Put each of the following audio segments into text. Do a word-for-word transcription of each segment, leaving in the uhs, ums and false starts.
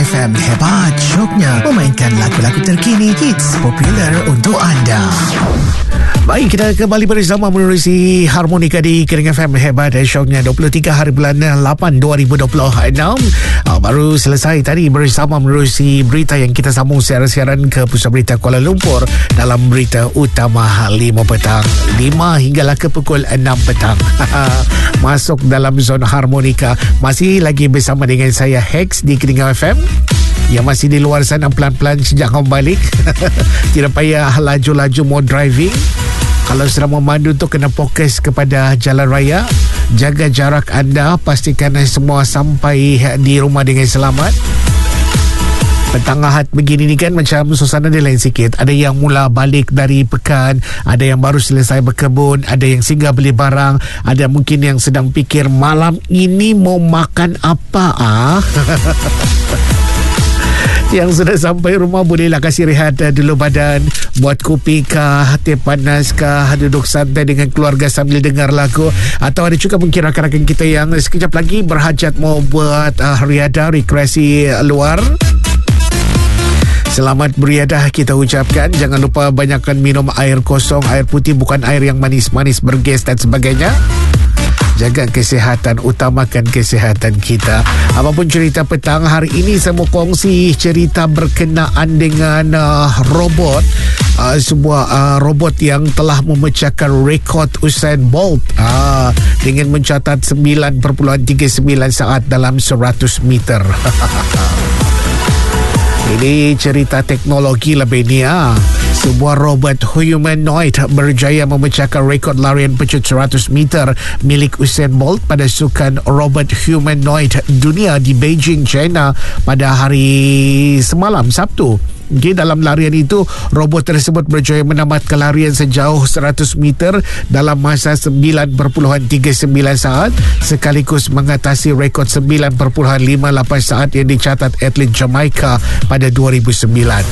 F M, hebat syoknya memainkan lagu-lagu terkini, hits popular untuk anda. Baik, kita kembali bersama menerusi Harmonika di Kering F M, hebat syoknya dua puluh tiga hari bulan lapan dua ribu dua puluh enam. uh, Baru selesai tadi bersama menerusi berita yang kita sambung siaran-siaran ke Pusat Berita Kuala Lumpur dalam berita utama lima petang, lima hinggalah ke pukul enam petang. Masuk dalam zona Harmonika. Masih lagi bersama dengan saya Hex di Kering F M yang masih di luar sana pelan-pelan sejak kamu balik. Tidak payah laju-laju mau driving. Kalau sedang memandu tu kena fokus kepada jalan raya. Jaga jarak anda, pastikan semua sampai di rumah dengan selamat. Petang Ahad begini ni kan macam suasana dia lain sikit. Ada yang mula balik dari pekan, ada yang baru selesai berkebun, ada yang singgah beli barang, ada mungkin yang sedang fikir malam ini mau makan apa ah. Yang sudah sampai rumah bolehlah kasih rehat dulu badan, buat kopi kah, teh panas kah, duduk santai dengan keluarga sambil dengar lagu. Atau ada juga mungkin rakan-rakan kita yang sekejap lagi berhajat mau buat uh, riadah, rekreasi luar. Selamat beriadah kita ucapkan. Jangan lupa banyakkan minum air kosong, air putih, bukan air yang manis-manis bergas dan sebagainya. Jaga kesihatan, utamakan kesihatan kita. Apapun cerita petang hari ini, saya mau kongsi cerita berkenaan dengan uh, robot. Uh, sebuah uh, robot yang telah memecahkan rekod Usain Bolt uh, dengan mencatat sembilan perpuluhan tiga sembilan saat dalam seratus meter. Ini cerita teknologi lebih ni ah. Sebuah robot humanoid berjaya memecahkan rekod larian pecut seratus meter milik Usain Bolt pada sukan robot humanoid dunia di Beijing, China pada hari semalam Sabtu. Okay, dalam larian itu, robot tersebut berjaya menamatkan larian sejauh seratus meter dalam masa sembilan perpuluhan tiga sembilan saat, sekaligus mengatasi rekod sembilan perpuluhan lima lapan saat yang dicatat atlet Jamaica pada dua ribu sembilan.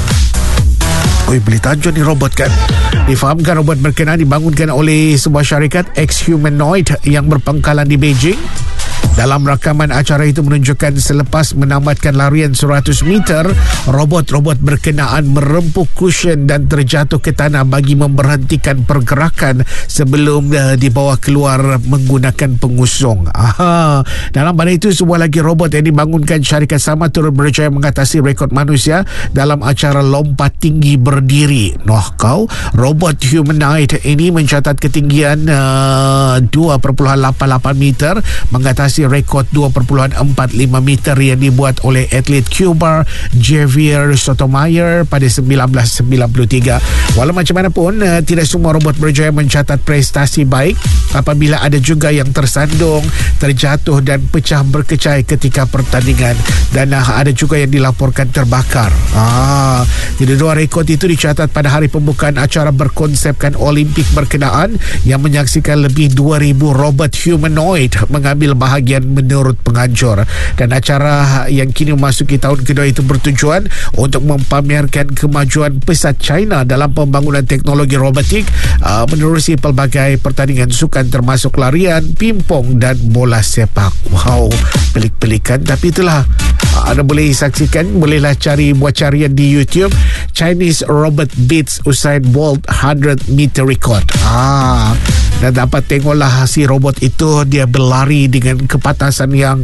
Oi, beli tajuk ni robot kan. Difahamkan robot berkenaan dibangunkan oleh sebuah syarikat ex-humanoid yang berpangkalan di Beijing. Dalam rakaman acara itu menunjukkan selepas menamatkan larian seratus meter, robot-robot berkenaan merempuk cushion dan terjatuh ke tanah bagi memberhentikan pergerakan sebelum uh, dibawa keluar menggunakan pengusung. Aha. Dalam pada itu, sebuah lagi robot yang dibangunkan syarikat sama turut berjaya mengatasi rekod manusia dalam acara lompat tinggi berdiri. Noh kau, robot humanoid ini mencatat ketinggian uh, dua perpuluhan lapan lapan meter, mengatasi rekod dua perpuluhan empat lima meter yang dibuat oleh atlet Cuba Javier Sotomayor pada seribu sembilan ratus sembilan puluh tiga. Walau macam mana pun, uh, tidak semua robot berjaya mencatat prestasi baik. Apabila ada juga yang tersandung, terjatuh dan pecah berkecai ketika pertandingan, dan uh, ada juga yang dilaporkan terbakar. Ah, jadi dua rekod itu dicatat pada hari pembukaan acara berkonsepkan Olimpik berkenaan yang menyaksikan lebih dua ribu robot humanoid mengambil bahagian menurut penganjur. Dan acara yang kini memasuki tahun kedua itu bertujuan untuk mempamerkan kemajuan pesat China dalam pembangunan teknologi robotik uh, menerusi pelbagai pertandingan sukan termasuk larian, pimpong dan bola sepak. Wow, pelik-pelikan, tapi itulah, uh, anda boleh saksikan, bolehlah cari, buat carian di YouTube, Chinese Robot Beats Usain Bolt one hundred meter record. Ah, dan dapat tengoklah si robot itu dia berlari dengan kepatasan yang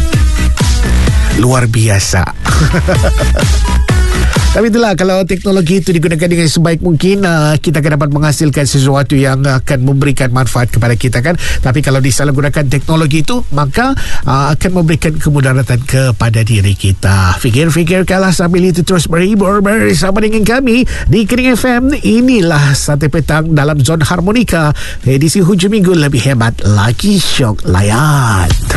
luar biasa. Tapi itulah, kalau teknologi itu digunakan dengan sebaik mungkin, uh, kita akan dapat menghasilkan sesuatu yang akan memberikan manfaat kepada kita kan. Tapi kalau disalahgunakan teknologi itu, maka uh, akan memberikan kemudaratan kepada diri kita. Fikir-fikirkanlah sambil itu terus berhibur bersama dengan kami di Kering F M. Inilah Santai Petang dalam Zona Harmonika, edisi hujung minggu lebih hebat lagi syok layan.